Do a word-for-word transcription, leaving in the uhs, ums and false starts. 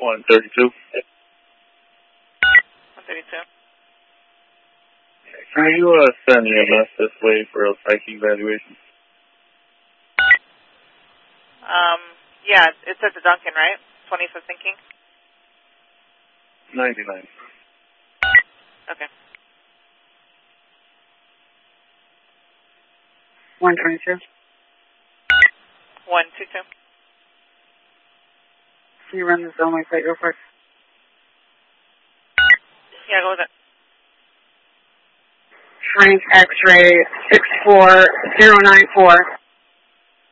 one thirty-two. one thirty-two. Can you uh, send me a message this way for a psych evaluation? Um, yeah, it's at the Duncan, right? twenty-fifth and King? ninety-nine. Okay. one twenty-two. one two two. Can you run this on my plate real quick? Yeah, go with it. Frank X-ray six four zero nine four.